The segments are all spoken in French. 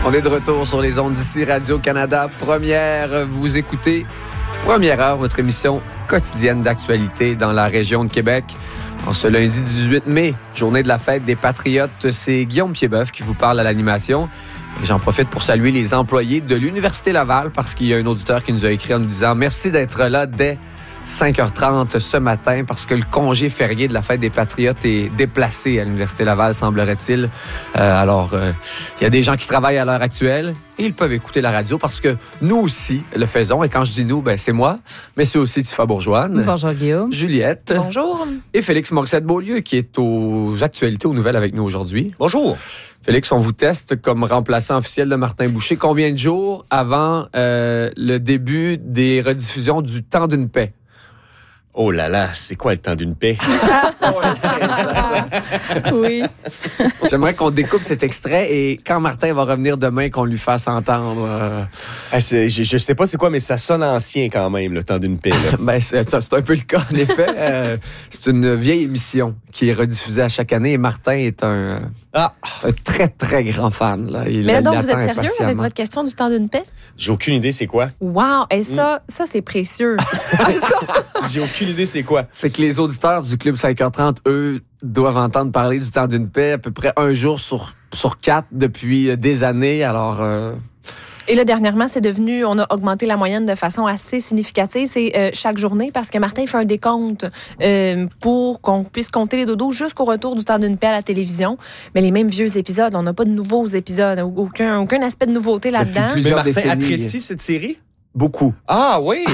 On est de retour sur les ondes d'ici Radio-Canada. Vous écoutez Première heure, votre émission quotidienne d'actualité dans la région de Québec. En ce lundi 18 mai, journée de la fête des Patriotes, c'est Guillaume Piedboeuf qui vous parle à l'animation. Et j'en profite pour saluer les employés de l'Université Laval parce qu'il y a un auditeur qui nous a écrit en nous disant « Merci d'être là dès 5h30 ce matin parce que le congé férié de la fête des Patriotes est déplacé à l'Université Laval, semblerait-il. Il y a des gens qui travaillent à l'heure actuelle et ils peuvent écouter la radio parce que nous aussi le faisons. Et quand je dis nous, c'est moi, mais c'est aussi Tifa Bourgeoine. Bonjour Guillaume. Juliette. Bonjour. Et Félix Morissette-Beaulieu qui est aux actualités, aux nouvelles avec nous aujourd'hui. Bonjour. Félix, on vous teste comme remplaçant officiel de Martin Boucher. Combien de jours avant le début des rediffusions du Temps d'une paix? Oh là là, c'est quoi le temps d'une paix? Oui. J'aimerais qu'on découpe cet extrait et quand Martin va revenir demain, qu'on lui fasse entendre. Je sais pas c'est quoi, mais ça sonne ancien quand même, le temps d'une paix. C'est un peu le cas, en effet. C'est une vieille émission qui est rediffusée à chaque année et Martin est un très, très grand fan. Là. Mais là, donc, vous êtes sérieux avec votre question du temps d'une paix? J'ai aucune idée c'est quoi. Wow! Et ça c'est précieux. J'ai aucune idée c'est quoi. C'est que les auditeurs du Club 5h30, eux, doivent entendre parler du temps d'une paix à peu près un jour sur 4 depuis des années. Alors... Et là, dernièrement, on a augmenté la moyenne de façon assez significative. C'est chaque journée parce que Martin fait un décompte pour qu'on puisse compter les dodos jusqu'au retour du temps d'une paix à la télévision. Mais les mêmes vieux épisodes, on n'a pas de nouveaux épisodes, aucun aspect de nouveauté là-dedans. Mais Martin apprécie cette série? Beaucoup. Ah oui!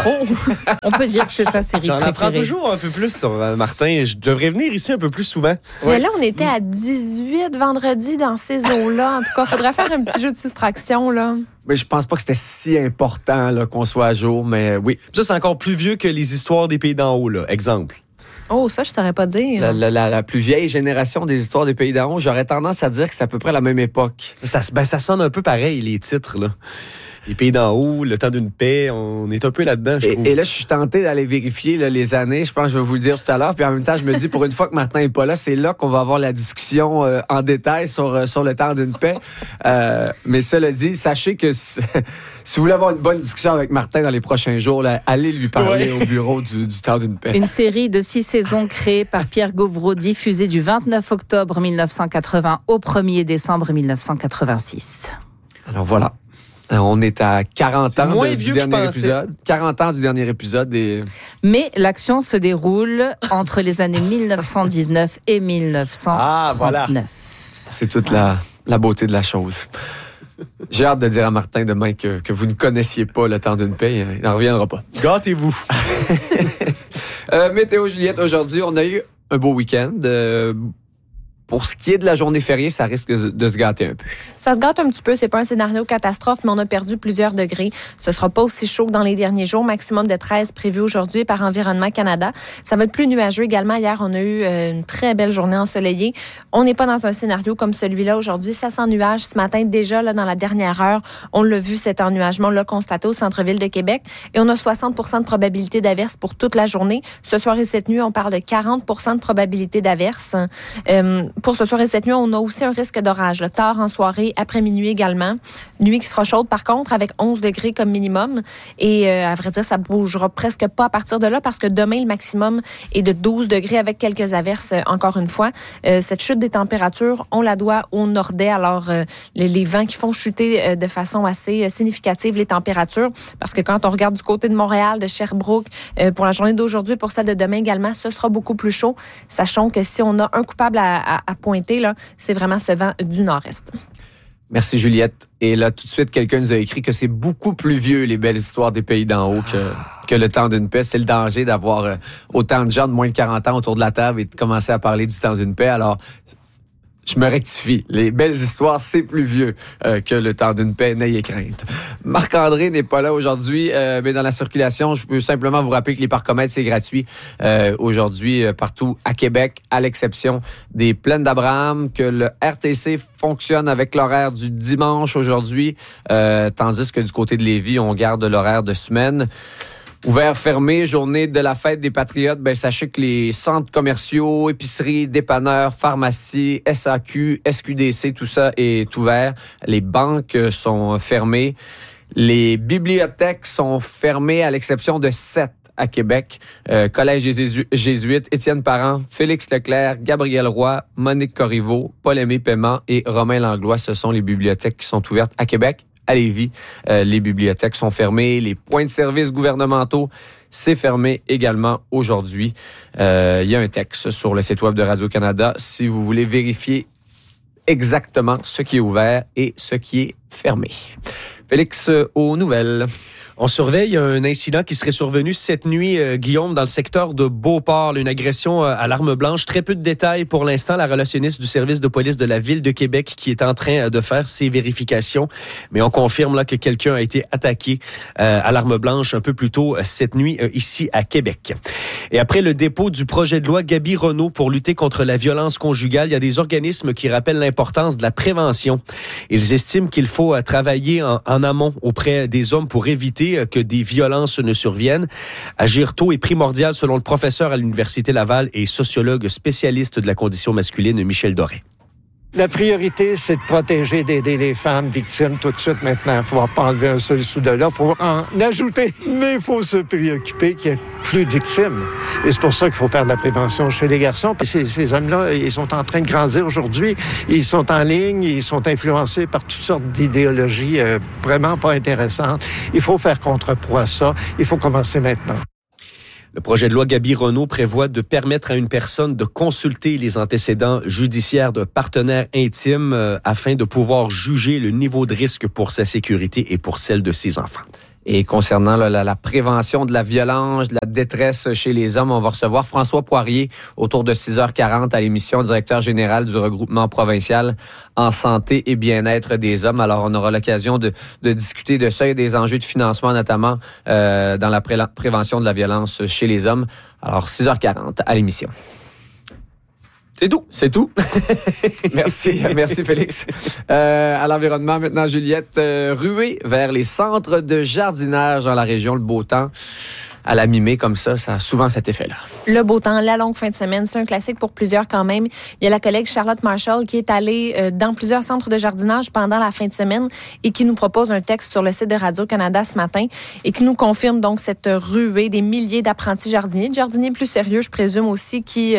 On peut dire que c'est sa série préférée. J'en apprends toujours un peu plus sur Martin. Je devrais venir ici un peu plus souvent. Mais là, on était à 18 vendredi dans ces eaux-là. En tout cas, il faudrait faire un petit jeu de soustraction, là. Mais je pense pas que c'était si important là, qu'on soit à jour, mais oui. Ça, c'est encore plus vieux que les histoires des pays d'en haut, là. Exemple. Oh, ça, je saurais pas dire. La plus vieille génération des histoires des pays d'en haut, j'aurais tendance à dire que c'est à peu près la même époque. Ça sonne un peu pareil, les titres, là. Les pays d'en haut, le temps d'une paix, on est un peu là-dedans, je trouve. Et là, je suis tenté d'aller vérifier là, les années. Je pense que je vais vous le dire tout à l'heure. Puis en même temps, je me dis, pour une fois que Martin n'est pas là, c'est là qu'on va avoir la discussion en détail sur le temps d'une paix. Mais cela dit, sachez que si vous voulez avoir une bonne discussion avec Martin dans les prochains jours, là, allez lui parler au bureau du temps d'une paix. Une série de 6 saisons créée par Pierre Gauvreau, diffusée du 29 octobre 1980 au 1er décembre 1986. Alors voilà. On est à 40 ans du dernier épisode. 40 ans du dernier épisode. Mais l'action se déroule entre les années 1919 et 1939. Ah, voilà. C'est toute la beauté de la chose. J'ai hâte de dire à Martin demain que vous ne connaissiez pas le temps d'une paix. Il n'en reviendra pas. Gâtez-vous. Météo, Juliette, aujourd'hui, on a eu un beau week-end. Pour ce qui est de la journée fériée, ça risque de se gâter un peu. Ça se gâte un petit peu. C'est pas un scénario catastrophe, mais on a perdu plusieurs degrés. Ce sera pas aussi chaud que dans les derniers jours. Maximum de 13 prévu aujourd'hui par Environnement Canada. Ça va être plus nuageux également. Hier, on a eu une très belle journée ensoleillée. On n'est pas dans un scénario comme celui-là aujourd'hui. Ça sent nuage ce matin. Déjà, là, dans la dernière heure, on l'a vu, cet ennuagement. On l'a constaté au centre-ville de Québec. Et on a 60% de probabilité d'averse pour toute la journée. Ce soir et cette nuit, on parle de 40% de probabilité d'averse. Pour ce soir et cette nuit, on a aussi un risque d'orage. Tard en soirée, après minuit également. Nuit qui sera chaude, par contre, avec 11 degrés comme minimum. Et à vrai dire, ça bougera presque pas à partir de là parce que demain, le maximum est de 12 degrés avec quelques averses, encore une fois. Cette chute des températures, on la doit au nordais. Alors, les vents qui font chuter de façon assez significative les températures. Parce que quand on regarde du côté de Montréal, de Sherbrooke, pour la journée d'aujourd'hui, pour celle de demain également, ce sera beaucoup plus chaud. Sachant que si on a un coupable à pointer, là, c'est vraiment ce vent du nord-est. Merci Juliette. Et là, tout de suite, quelqu'un nous a écrit que c'est beaucoup plus vieux, les belles histoires des pays d'en haut, que le temps d'une paix. C'est le danger d'avoir autant de gens de moins de 40 ans autour de la table et de commencer à parler du temps d'une paix. Alors, je me rectifie. Les belles histoires, c'est plus vieux que le temps d'une paix. N'ayez crainte. Marc-André n'est pas là aujourd'hui, mais dans la circulation, je veux simplement vous rappeler que les parcomètres, c'est gratuit aujourd'hui partout à Québec, à l'exception des Plaines d'Abraham, que le RTC fonctionne avec l'horaire du dimanche aujourd'hui, tandis que du côté de Lévis, on garde l'horaire de semaine. Ouvert, fermé, journée de la fête des Patriotes. Sachez que les centres commerciaux, épiceries, dépanneurs, pharmacies, SAQ, SQDC, tout ça est ouvert. Les banques sont fermées. Les bibliothèques sont fermées à l'exception de 7 à Québec. Collège des Jésuites, Étienne Parent, Félix Leclerc, Gabriel Roy, Monique Corriveau, Paul-Aimé Paiement et Romain Langlois. Ce sont les bibliothèques qui sont ouvertes à Québec. À Lévis, les bibliothèques sont fermées. Les points de service gouvernementaux, c'est fermé également aujourd'hui. Il y a un texte sur le site web de Radio-Canada si vous voulez vérifier exactement ce qui est ouvert et ce qui est fermé. Félix, aux nouvelles. On surveille un incident qui serait survenu cette nuit, Guillaume, dans le secteur de Beauport. Une agression à l'arme blanche. Très peu de détails pour l'instant. La relationniste du service de police de la Ville de Québec qui est en train de faire ses vérifications. Mais on confirme là que quelqu'un a été attaqué à l'arme blanche un peu plus tôt cette nuit ici à Québec. Et après le dépôt du projet de loi Gaby Renault pour lutter contre la violence conjugale, il y a des organismes qui rappellent l'importance de la prévention. Ils estiment qu'il faut travailler en amont auprès des hommes pour éviter que des violences ne surviennent. Agir tôt est primordial selon le professeur à l'Université Laval et sociologue spécialiste de la condition masculine, Michel Doré. La priorité, c'est de protéger, d'aider les femmes victimes tout de suite maintenant. Il ne faut pas enlever un seul sou de là, il faut en ajouter. Mais il faut se préoccuper qu'il y ait plus de victimes. Et c'est pour ça qu'il faut faire de la prévention chez les garçons. Puis ces hommes-là, ils sont en train de grandir aujourd'hui. Ils sont en ligne, ils sont influencés par toutes sortes d'idéologies vraiment pas intéressantes. Il faut faire contrepoids à ça. Il faut commencer maintenant. Le projet de loi Gaby Renault prévoit de permettre à une personne de consulter les antécédents judiciaires d'un partenaire intime afin de pouvoir juger le niveau de risque pour sa sécurité et pour celle de ses enfants. Et concernant la prévention de la violence, de la détresse chez les hommes, on va recevoir François Poirier autour de 6h40 à l'émission, directeur général du regroupement provincial en santé et bien-être des hommes. Alors, on aura l'occasion de discuter de ça et des enjeux de financement, notamment dans la prévention de la violence chez les hommes. Alors, 6h40 à l'émission. C'est tout. Merci Félix. À l'environnement maintenant, Juliette, ruée vers les centres de jardinage dans la région, le beau temps. À la mi-mai, comme ça a souvent cet effet-là. Le beau temps, la longue fin de semaine, c'est un classique pour plusieurs quand même. Il y a la collègue Charlotte Marshall qui est allée dans plusieurs centres de jardinage pendant la fin de semaine et qui nous propose un texte sur le site de Radio-Canada ce matin et qui nous confirme donc cette ruée des milliers d'apprentis jardiniers, de jardiniers plus sérieux, je présume aussi, qui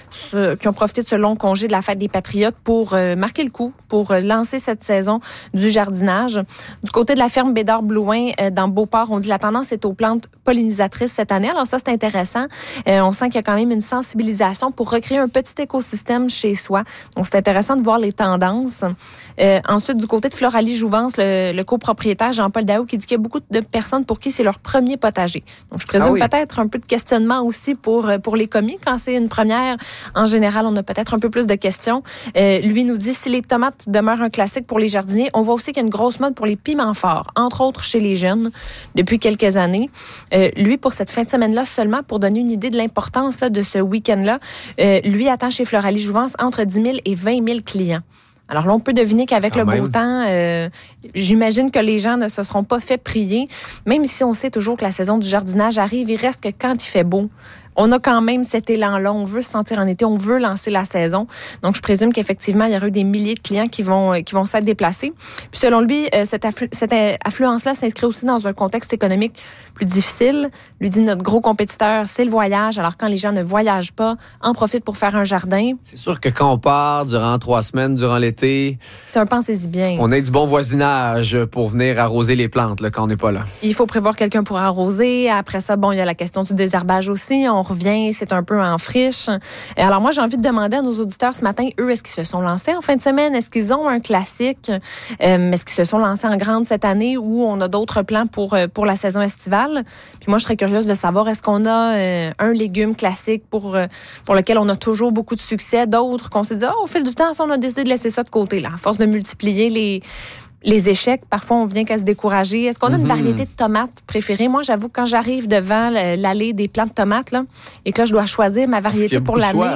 ont profité de ce long congé de la fête des Patriotes pour marquer le coup, pour lancer cette saison du jardinage. Du côté de la ferme Bédard-Blouin, dans Beauport, on dit la tendance est aux plantes pollinisatrices cette année. Alors ça, c'est intéressant. On sent qu'il y a quand même une sensibilisation pour recréer un petit écosystème chez soi. Donc, c'est intéressant de voir les tendances. Ensuite, du côté de Floralie-Jouvence, le copropriétaire Jean-Paul Daou qui dit qu'il y a beaucoup de personnes pour qui c'est leur premier potager. Donc, je présume peut-être un peu de questionnement aussi pour les commis. Quand c'est une première, en général, on a peut-être un peu plus de questions. Lui nous dit, si les tomates demeurent un classique pour les jardiniers, on voit aussi qu'il y a une grosse mode pour les piments forts, entre autres chez les jeunes, depuis quelques années. Lui, pour cette fin de semaine-là seulement, pour donner une idée de l'importance là, de ce week-end-là, lui attend chez Floralie-Jouvence entre 10 000 et 20 000 clients. Alors là, on peut deviner qu'avec le beau temps, j'imagine que les gens ne se seront pas fait prier. Même si on sait toujours que la saison du jardinage arrive, il reste que quand il fait beau, on a quand même cet élan-là. On veut se sentir en été, on veut lancer la saison. Donc, je présume qu'effectivement, il y aura eu des milliers de clients qui vont s'être déplacés. Puis, selon lui, cette affluence-là s'inscrit aussi dans un contexte économique plus difficile. Lui dit, notre gros compétiteur, c'est le voyage. Alors, quand les gens ne voyagent pas, en profitent pour faire un jardin. C'est sûr que quand on part durant 3 semaines, durant l'été... C'est un pensez-y bien. On a du bon voisinage pour venir arroser les plantes là, quand on n'est pas là. Il faut prévoir quelqu'un pour arroser. Après ça, il y a la question du désherbage aussi. On revient, c'est un peu en friche. Alors moi, j'ai envie de demander à nos auditeurs ce matin, eux, est-ce qu'ils se sont lancés en fin de semaine? Est-ce qu'ils ont un classique? Est-ce qu'ils se sont lancés en grande cette année ou on a d'autres plans pour la saison estivale? Puis moi, je serais curieuse de savoir, est-ce qu'on a un légume classique pour lequel on a toujours beaucoup de succès, d'autres qu'on s'est dit, au fil du temps, on a décidé de laisser ça de côté, là, à force de multiplier les échecs, parfois, on vient qu'à se décourager. Est-ce qu'on a une variété de tomates préférée? Moi, j'avoue, quand j'arrive devant l'allée des plants de tomates, là, et que là, je dois choisir ma variété pour l'année,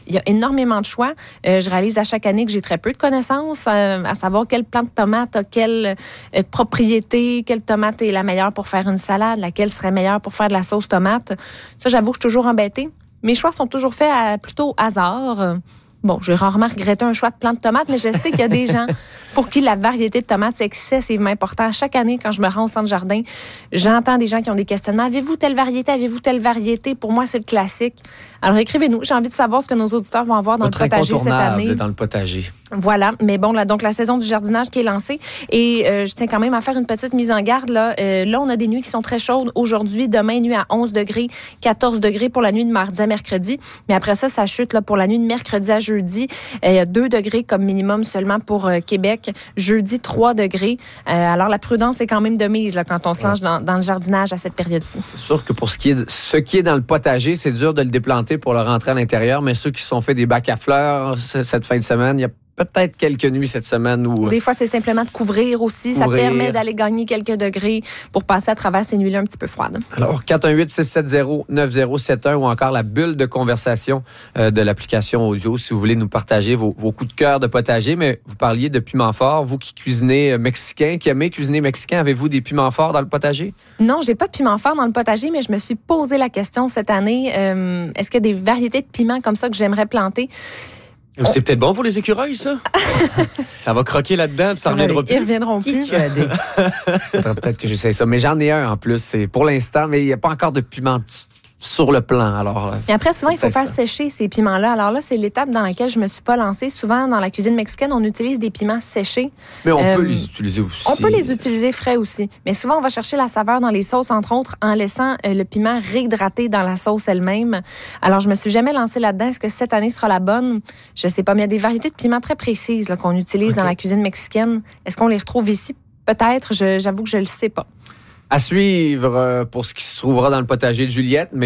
Il y a énormément de choix. Je réalise à chaque année que j'ai très peu de connaissances, à savoir quel plant de tomate a quelle propriété, quelle tomate est la meilleure pour faire une salade, laquelle serait meilleure pour faire de la sauce tomate. Ça, j'avoue que je suis toujours embêtée. Mes choix sont toujours faits plutôt au hasard. Bon, j'ai rarement regretté un choix de plant de tomates, mais je sais qu'il y a des gens pour qui la variété de tomates, c'est excessivement important. Chaque année, quand je me rends au centre jardin, j'entends des gens qui ont des questionnements. Avez-vous telle variété? Avez-vous telle variété? Pour moi, c'est le classique. Alors, écrivez-nous. J'ai envie de savoir ce que nos auditeurs vont avoir dans le potager cette année. Dans le potager. Voilà. Mais bon, là, donc, la saison du jardinage qui est lancée. Et je tiens quand même à faire une petite mise en garde. Là, on a des nuits qui sont très chaudes. Aujourd'hui, demain, nuit à 11 degrés, 14 degrés pour la nuit de mardi à mercredi. Mais après ça chute là, pour la nuit de mercredi à jeudi. Il y a 2 degrés comme minimum seulement pour Québec. Jeudi, 3 degrés. Alors, la prudence est quand même de mise là, quand on se lance dans le jardinage à cette période-ci. C'est sûr que pour ce qui est dans le potager, c'est dur de le déplanter pour le rentrer à l'intérieur, mais ceux qui se sont fait des bacs à fleurs cette fin de semaine, il y a peut-être quelques nuits cette semaine où... Des fois, c'est simplement de couvrir aussi. Ça permet d'aller gagner quelques degrés pour passer à travers ces nuits-là un petit peu froides. Alors, 418-670-9071 ou encore la bulle de conversation de l'application audio si vous voulez nous partager vos coups de cœur de potager. Mais vous parliez de piment fort. Vous qui cuisinez mexicain, qui aimez cuisiner mexicain, avez-vous des piments forts dans le potager? Non, j'ai pas de piment fort dans le potager, mais je me suis posé la question cette année. Est-ce qu'il y a des variétés de piments comme ça que j'aimerais planter? C'est peut-être bon pour les écureuils, ça? Ça va croquer là-dedans, puis ça reviendra plus. Ils reviendront plus. Dissuadé. Faudrait peut-être que j'essaye ça. Mais j'en ai un en plus. C'est pour l'instant, mais il n'y a pas encore de piment sur le plan. Alors, et après, souvent, il faut faire sécher ces piments-là. Alors là, c'est l'étape dans laquelle je me suis pas lancée. Souvent, dans la cuisine mexicaine, on utilise des piments séchés. Mais on peut les utiliser aussi. On peut les utiliser frais aussi. Mais souvent, on va chercher la saveur dans les sauces, entre autres, en laissant le piment réhydrater dans la sauce elle-même. Alors, je me suis jamais lancée là-dedans. Est-ce que cette année sera la bonne? Je sais pas. Mais il y a des variétés de piments très précises là, qu'on utilise dans la cuisine mexicaine. Est-ce qu'on les retrouve ici? Peut-être. J'avoue que je le sais pas. À suivre pour ce qui se trouvera dans le potager de Juliette. Mais